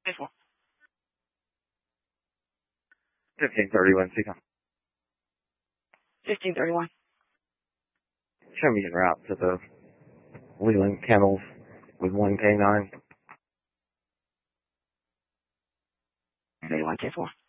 10-4. 1531, Seacom. 1531. Show me en route to the Leland Kennels with 1 K9. 31 10-4.